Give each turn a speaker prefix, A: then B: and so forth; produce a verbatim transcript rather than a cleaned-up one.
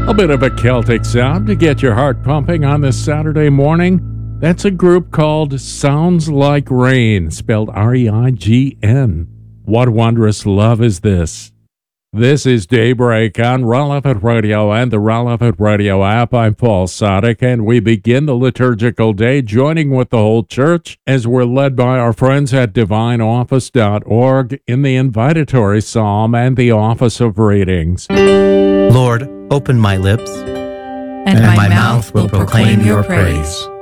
A: A bit of a Celtic sound to get your heart pumping on this Saturday morning. That's a group called Sounds Like Rain, spelled R E I G N. What wondrous love is this? This is Daybreak on Relevant Radio and the Relevant Radio app. I'm Paul Sadek, and we begin the liturgical day joining with the whole church as we're led by our friends at divine office dot org in the invitatory psalm and the office of readings.
B: Lord, open my lips,
C: and, and my, my mouth will proclaim your praise.